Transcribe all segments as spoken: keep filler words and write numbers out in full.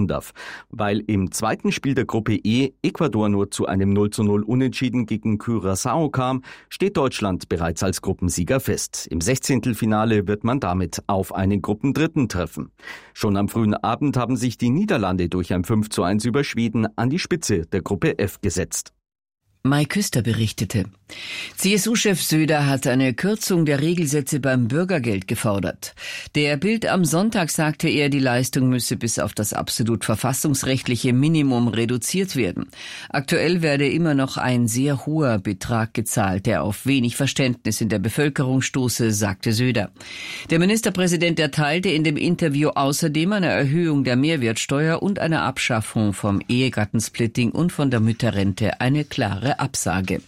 darf. Weil im zweiten Spiel der Gruppe E Ecuador nur zu einem null zu null Unentschieden gegen Curaçao kam, steht Deutschland bereits als Gruppensieger fest. Im Sechzehntelfinale wird man damit auf einen Gruppendritten treffen. Schon am frühen Abend haben sich die Niederlande durch ein fünf zu eins über Schweden an die Spitze der Gruppe F gesetzt. Mai Küster berichtete. C S U-Chef Söder hat eine Kürzung der Regelsätze beim Bürgergeld gefordert. Der Bild am Sonntag sagte er, die Leistung müsse bis auf das absolut verfassungsrechtliche Minimum reduziert werden. Aktuell werde immer noch ein sehr hoher Betrag gezahlt, der auf wenig Verständnis in der Bevölkerung stoße, sagte Söder. Der Ministerpräsident erteilte in dem Interview außerdem eine Erhöhung der Mehrwertsteuer und eine Abschaffung vom Ehegattensplitting und von der Mütterrente eine klare Absage.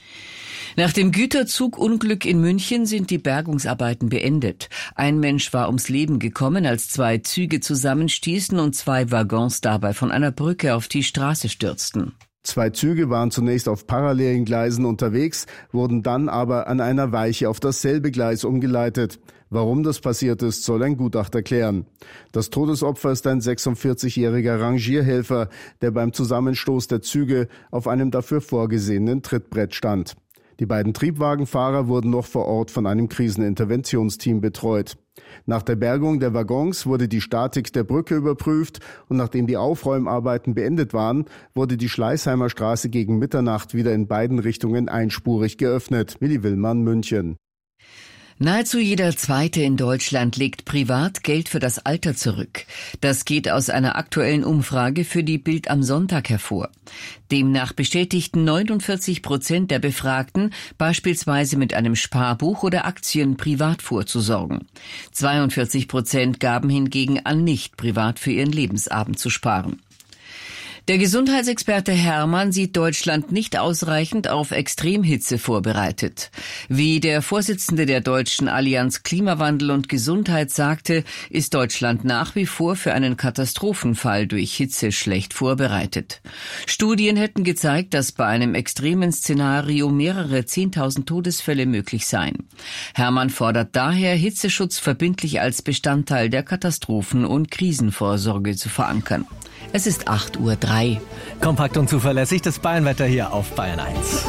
Nach dem Güterzugunglück in München sind die Bergungsarbeiten beendet. Ein Mensch war ums Leben gekommen, als zwei Züge zusammenstießen und zwei Waggons dabei von einer Brücke auf die Straße stürzten. Zwei Züge waren zunächst auf parallelen Gleisen unterwegs, wurden dann aber an einer Weiche auf dasselbe Gleis umgeleitet. Warum das passiert ist, soll ein Gutachter klären. Das Todesopfer ist ein sechsundvierzigjähriger Rangierhelfer, der beim Zusammenstoß der Züge auf einem dafür vorgesehenen Trittbrett stand. Die beiden Triebwagenfahrer wurden noch vor Ort von einem Kriseninterventionsteam betreut. Nach der Bergung der Waggons wurde die Statik der Brücke überprüft und nachdem die Aufräumarbeiten beendet waren, wurde die Schleißheimer Straße gegen Mitternacht wieder in beiden Richtungen einspurig geöffnet. Willi Willmann, München. Nahezu jeder Zweite in Deutschland legt privat Geld für das Alter zurück. Das geht aus einer aktuellen Umfrage für die Bild am Sonntag hervor. Demnach bestätigten neunundvierzig Prozent der Befragten, beispielsweise mit einem Sparbuch oder Aktien privat vorzusorgen. zweiundvierzig Prozent gaben hingegen an, nicht privat für ihren Lebensabend zu sparen. Der Gesundheitsexperte Hermann sieht Deutschland nicht ausreichend auf Extremhitze vorbereitet. Wie der Vorsitzende der Deutschen Allianz Klimawandel und Gesundheit sagte, ist Deutschland nach wie vor für einen Katastrophenfall durch Hitze schlecht vorbereitet. Studien hätten gezeigt, dass bei einem extremen Szenario mehrere zehntausend Todesfälle möglich seien. Hermann fordert daher, Hitzeschutz verbindlich als Bestandteil der Katastrophen- und Krisenvorsorge zu verankern. Es ist acht Uhr drei. Kompakt und zuverlässig das Bayernwetter hier auf Bayern eins.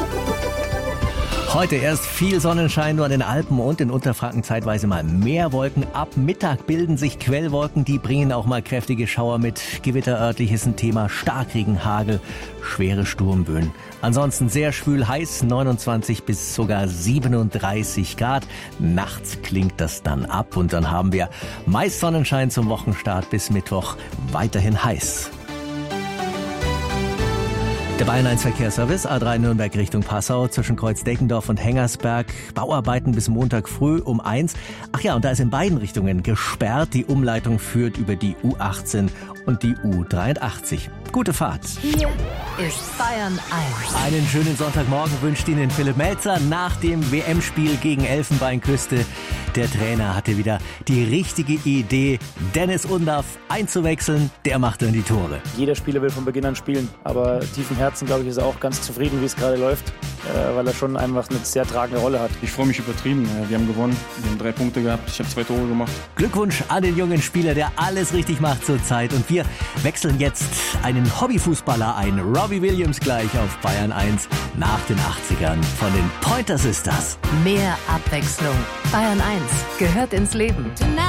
Heute erst viel Sonnenschein, nur an den Alpen und in Unterfranken zeitweise mal mehr Wolken. Ab Mittag bilden sich Quellwolken, die bringen auch mal kräftige Schauer mit. Gewitterörtlich ist ein Thema, Starkregen, Hagel, schwere Sturmböen. Ansonsten sehr schwül, heiß, neunundzwanzig bis sogar siebenunddreißig Grad. Nachts klingt das dann ab und dann haben wir meist Sonnenschein zum Wochenstart bis Mittwoch, weiterhin heiß. Der Bayern eins Verkehrsservice, A drei Nürnberg Richtung Passau, zwischen Kreuz-Deckendorf und Hengersberg. Bauarbeiten bis Montag früh um eins. Ach ja, und da ist in beiden Richtungen gesperrt. Die Umleitung führt über die U achtzehn und die U dreiundachtzig. Gute Fahrt. Hier ist Bayern eins. Einen schönen Sonntagmorgen wünscht Ihnen Philipp Melzer nach dem W M-Spiel gegen Elfenbeinküste. Der Trainer hatte wieder die richtige Idee, Dennis Undaff einzuwechseln. Der macht dann die Tore. Jeder Spieler will von Beginn an spielen, aber tief im Herzen, glaube ich, ist er auch ganz zufrieden, wie es gerade läuft, weil er schon einfach eine sehr tragende Rolle hat. Ich freue mich übertrieben. Wir haben gewonnen, wir haben drei Punkte gehabt, ich habe zwei Tore gemacht. Glückwunsch an den jungen Spieler, der alles richtig macht zurzeit. Und wir wechseln jetzt einen Hobbyfußballer ein. Robbie Williams gleich auf Bayern eins nach den achtzigern von den Pointer Sisters. Mehr Abwechslung. Bayern eins gehört ins Leben.